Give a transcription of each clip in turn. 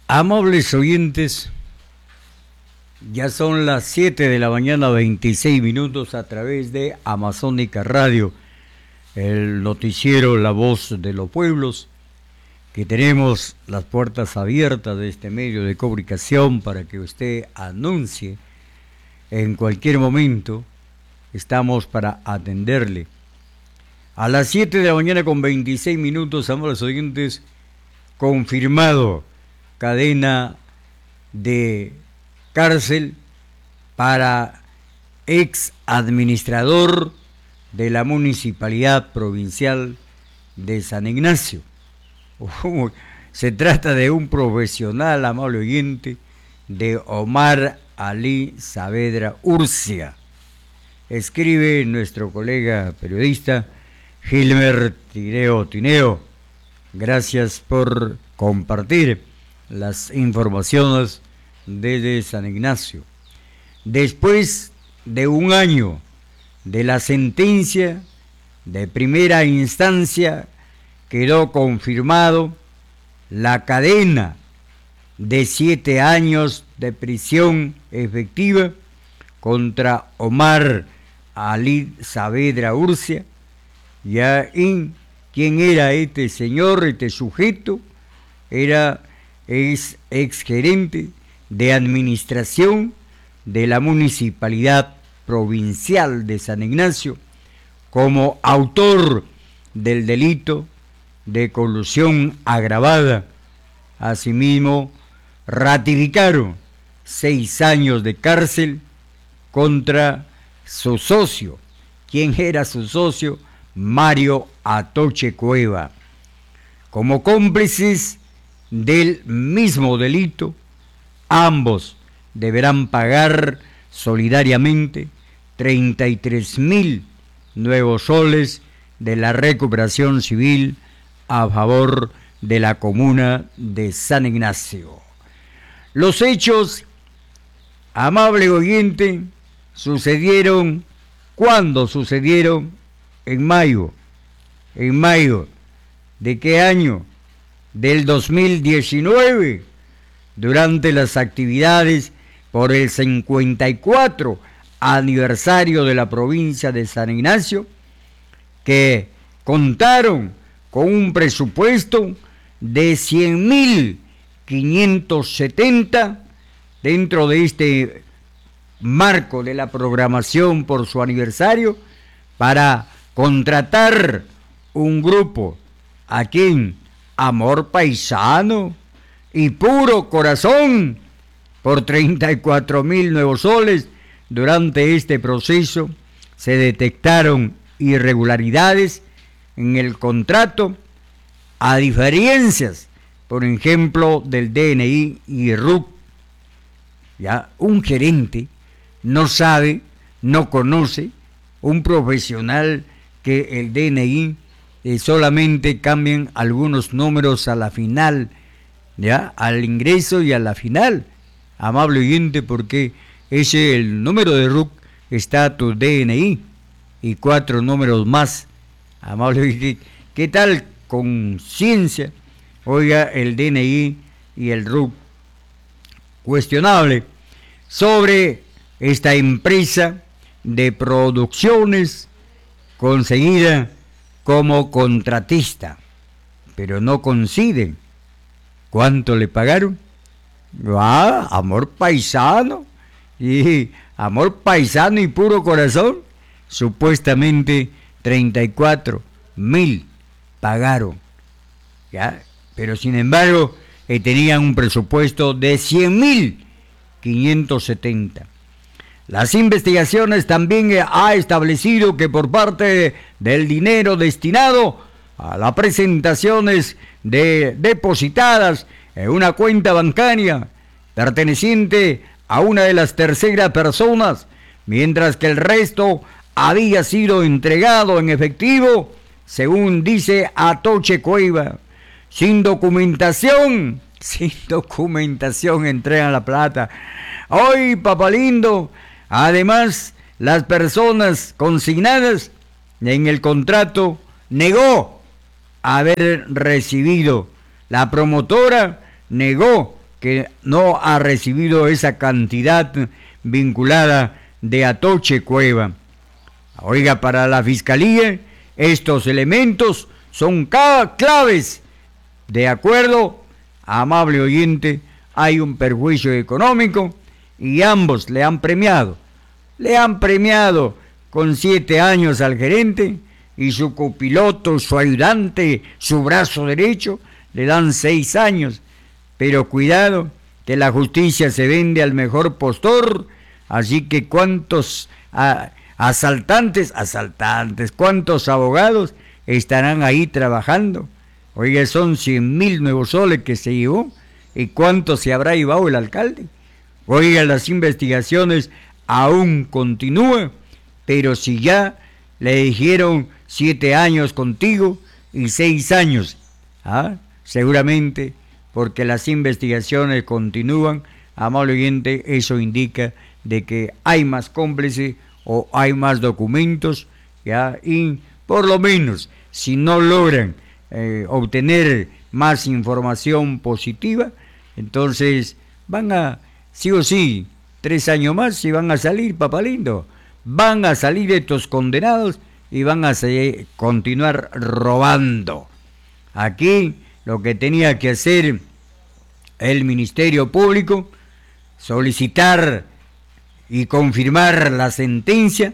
Amables oyentes, ya son las 7 de la mañana, 26 minutos a través de Amazónica Radio, el noticiero La Voz de los Pueblos, que tenemos las puertas abiertas de este medio de comunicación para que usted anuncie en cualquier momento. Estamos para atenderle. A las 7 de la mañana con 26 minutos, amables oyentes, confirmado cadena de cárcel para ex administrador de la Municipalidad Provincial de San Ignacio. Se trata de un profesional, amable oyente, de Omar Ali Saavedra Urcia. Escribe nuestro colega periodista Gilmer Tineo. Gracias por compartir las informaciones desde San Ignacio. Después de un año de la sentencia de primera instancia, quedó confirmado la cadena de 7 años de prisión efectiva contra Omar Ali Saavedra Urcia. Ya en quién era este señor, este sujeto, es ex gerente de administración de la Municipalidad Provincial de San Ignacio, como autor del delito de colusión agravada. Asimismo, ratificaron 6 años de cárcel contra su socio. ¿Quién era su socio? Mario Atoche Cueva. Como cómplices del mismo delito, ambos deberán pagar solidariamente 33.000 nuevos soles de la recuperación civil a favor de la comuna de San Ignacio. Los hechos, amable oyente, sucedieron. ¿Cuándo sucedieron? En mayo. ¿En mayo de qué año? Del 2019, durante las actividades por el 54 aniversario de la provincia de San Ignacio, que contaron con un presupuesto de 100.570 dentro de este marco de la programación por su aniversario, para contratar un grupo a quien Amor Paisano y Puro Corazón por 34.000 nuevos soles. Durante este proceso se detectaron irregularidades en el contrato, a diferencias, por ejemplo, del DNI y RUC. Ya un gerente no sabe, no conoce, un profesional, que el DNI solamente cambian algunos números a la final, ya, al ingreso y a la final, amable oyente, porque el número de RUC está tu DNI y 4 números más, amable oyente. ¿Qué tal conciencia? Oiga, el DNI y el RUC. Cuestionable sobre esta empresa de producciones conseguida como contratista, pero no coinciden. ¿Cuánto le pagaron? Amor Paisano y Puro Corazón, supuestamente 34.000 pagaron, ¿ya? Pero sin embargo tenían un presupuesto de 100.570. Las investigaciones también ha establecido que por parte del dinero destinado a las presentaciones depositadas en una cuenta bancaria perteneciente a una de las terceras personas, mientras que el resto había sido entregado en efectivo, según dice Atoche Cueva. Sin documentación entregan la plata. Hoy, papalindo. Además, las personas consignadas en el contrato negó haber recibido. La promotora negó que no ha recibido esa cantidad vinculada de Atoche Cueva. Oiga, para la Fiscalía, estos elementos son claves. De acuerdo, amable oyente, hay un perjuicio económico y ambos le han premiado. Le han premiado con 7 años al gerente y su copiloto, su ayudante, su brazo derecho, le dan 6 años. Pero cuidado, que la justicia se vende al mejor postor, así que cuántos asaltantes, cuántos abogados estarán ahí trabajando. Oiga, son 100.000 nuevos soles que se llevó, ¿y cuánto se habrá llevado el alcalde? Oiga, las investigaciones aún continúan, pero si ya le dijeron 7 años contigo y 6 años, seguramente porque las investigaciones continúan, amable oyente, eso indica de que hay más cómplices o hay más documentos, y por lo menos, si no logran obtener más información positiva, entonces van a, sí o sí, 3 años más y van a salir, papá lindo, van a salir estos condenados y van a continuar robando. Aquí lo que tenía que hacer el Ministerio Público, solicitar y confirmar la sentencia,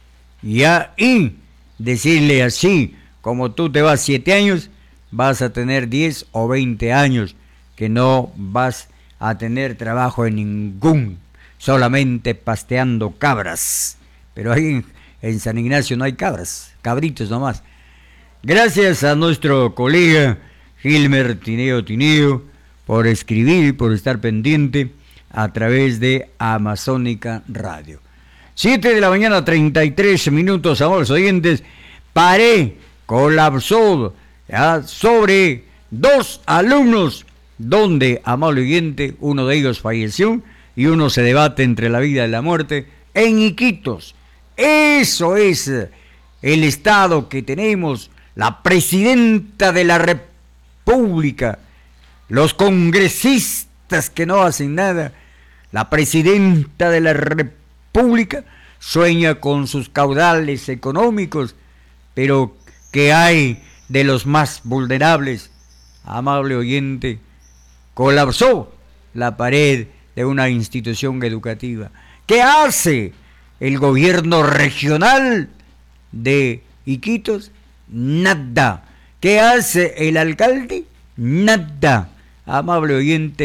y decirle así, como tú te vas 7 años, vas a tener 10 o 20 años, que no vas a tener trabajo en ningún, solamente pasteando cabras. Pero ahí en San Ignacio no hay cabras, cabritos nomás. Gracias a nuestro colega Gilmer Tineo por escribir y por estar pendiente a través de Amazónica Radio. 7 de la mañana, 33 minutos, amigos oyentes. Paré, colapsó sobre 2 alumnos, donde, amable oyente, uno de ellos falleció y uno se debate entre la vida y la muerte en Iquitos. Eso es el estado que tenemos, la presidenta de la República, los congresistas que no hacen nada. La presidenta de la República sueña con sus caudales económicos, pero ¿qué hay de los más vulnerables? Amable oyente, colapsó la pared de una institución educativa. ¿Qué hace el gobierno regional de Iquitos? Nada. ¿Qué hace el alcalde? Nada. Amable oyente,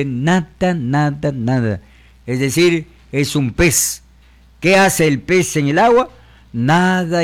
nada. Es decir, es un pez. ¿Qué hace el pez en el agua? Nada.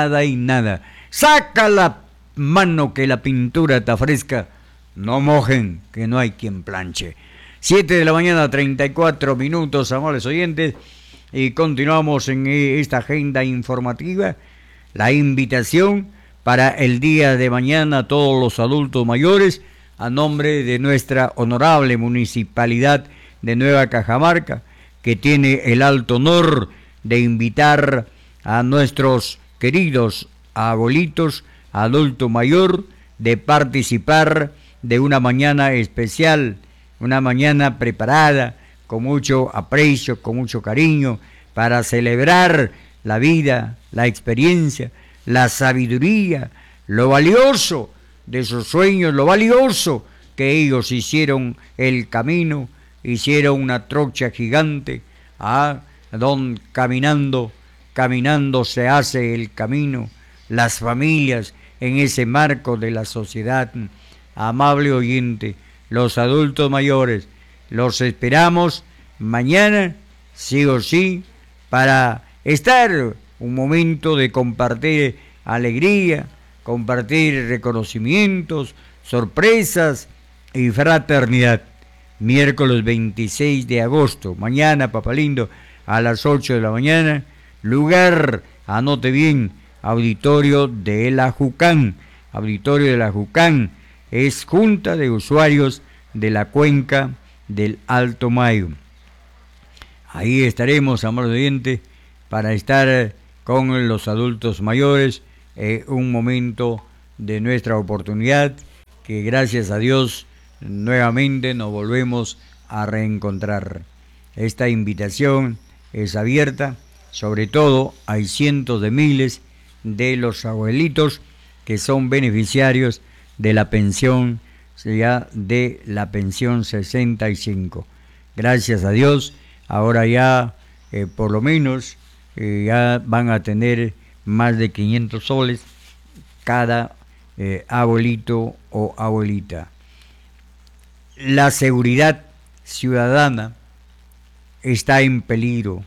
Saca la mano que la pintura está fresca. No mojen, que no hay quien planche. 7 de la mañana, 34 minutos, amables oyentes. Y continuamos en esta agenda informativa. La invitación para el día de mañana a todos los adultos mayores, a nombre de nuestra honorable Municipalidad de Nueva Cajamarca, que tiene el alto honor de invitar a nuestros queridos abuelitos, adulto mayor, de participar de una mañana especial, una mañana preparada con mucho aprecio, con mucho cariño, para celebrar la vida, la experiencia, la sabiduría, lo valioso de sus sueños, lo valioso que ellos hicieron el camino, hicieron una trocha gigante, caminando se hace el camino, las familias en ese marco de la sociedad. Amable oyente, los adultos mayores, los esperamos mañana, sí o sí, para estar un momento de compartir alegría, compartir reconocimientos, sorpresas y fraternidad. Miércoles 26 de agosto, mañana, papalindo, a las 8 de la mañana, lugar, anote bien, Auditorio de la Jucán. Auditorio de la Jucán es Junta de Usuarios de la Cuenca del Alto Mayo. Ahí estaremos, amor oyente, para estar con los adultos mayores, un momento de nuestra oportunidad, que gracias a Dios nuevamente nos volvemos a reencontrar. Esta invitación es abierta, sobre todo hay cientos de miles de los abuelitos que son beneficiarios de la pensión, ya de la pensión 65. Gracias a Dios, ahora ya por lo menos ya van a tener más de 500 soles cada abuelito o abuelita. La seguridad ciudadana está en peligro.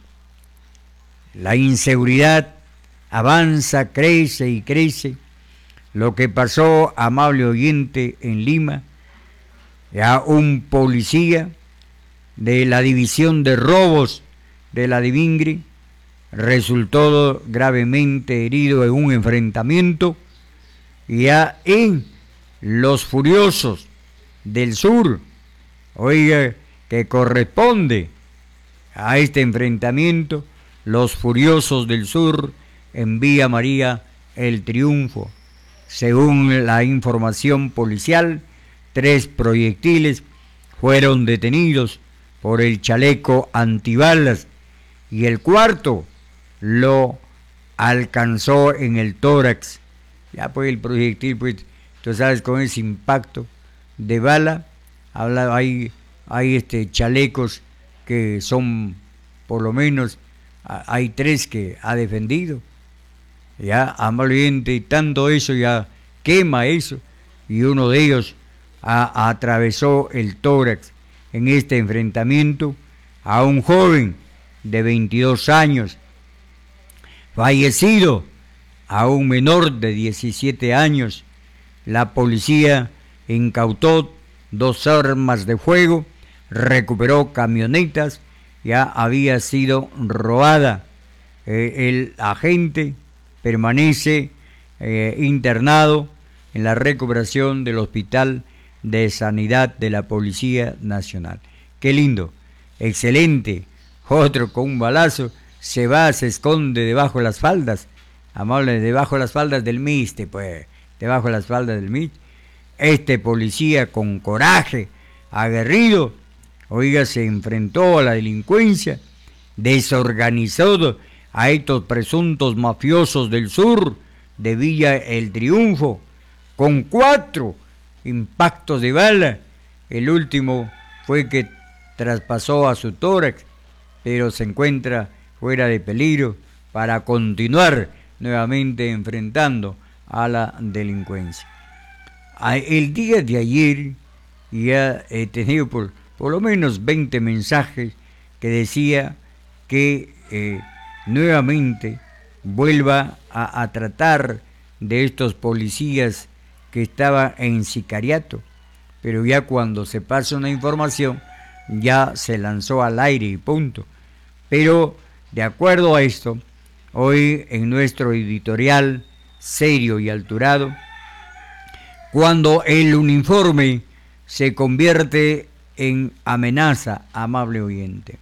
La inseguridad avanza, crece y crece. Lo que pasó, amable oyente, en Lima, ya un policía de la división de robos de la Divingri resultó gravemente herido en un enfrentamiento, ya en Los Furiosos del Sur, oiga, que corresponde a este enfrentamiento, Los Furiosos del Sur en Villa María El Triunfo. Según la información policial, 3 proyectiles fueron detenidos por el chaleco antibalas y el cuarto lo alcanzó en el tórax. Ya pues el proyectil, pues, tú sabes, con ese impacto de bala, hay chalecos que son, por lo menos, hay 3 que ha defendido. Ya, amablemente, tanto eso ya quema eso, y uno de ellos atravesó el tórax en este enfrentamiento a un joven de 22 años, fallecido a un menor de 17 años. La policía incautó 2 armas de fuego, recuperó camionetas, ya había sido robada. El agente permanece internado en la recuperación del Hospital de Sanidad de la Policía Nacional. Qué lindo, excelente. Otro con un balazo se va, se esconde debajo de las faldas, amable, debajo de las faldas del MISTE, pues, debajo de las faldas del MISTE. Este policía con coraje, aguerrido, oiga, se enfrentó a la delincuencia, desorganizó a estos presuntos mafiosos del sur de Villa El Triunfo, con 4 impactos de bala. El último fue que traspasó a su tórax, pero se encuentra fuera de peligro para continuar nuevamente enfrentando a la delincuencia. El día de ayer ya he tenido por lo menos 20 mensajes que decía que nuevamente vuelva a tratar de estos policías que estaban en sicariato, pero ya cuando se pasa una información ya se lanzó al aire y punto. Pero de acuerdo a esto, hoy en nuestro editorial serio y alturado, cuando el uniforme se convierte en amenaza, amable oyente.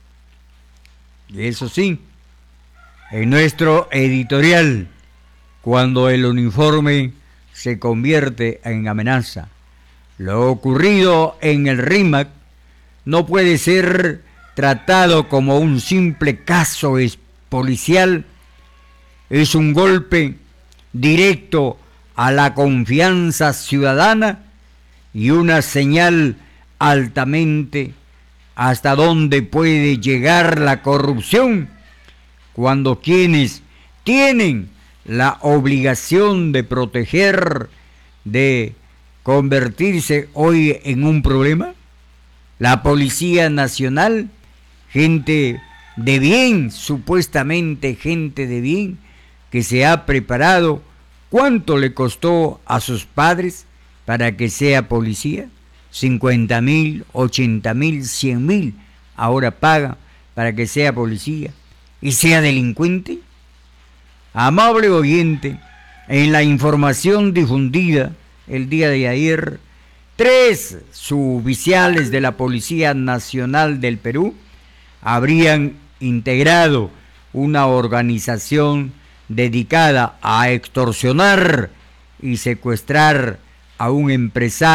Y eso sí, en nuestro editorial, cuando el uniforme se convierte en amenaza, lo ocurrido en el RIMAC no puede ser tratado como un simple caso policial, es un golpe directo a la confianza ciudadana y una señal altamente hasta dónde puede llegar la corrupción cuando quienes tienen la obligación de proteger, de convertirse hoy en un problema. La Policía Nacional, gente de bien, supuestamente gente de bien, que se ha preparado. ¿Cuánto le costó a sus padres para que sea policía? 50,000, 80,000, 100,000. Ahora paga para que sea policía y sea delincuente. Amable oyente, en la información difundida el día de ayer, 3 suboficiales de la Policía Nacional del Perú habrían integrado una organización dedicada a extorsionar y secuestrar a un empresario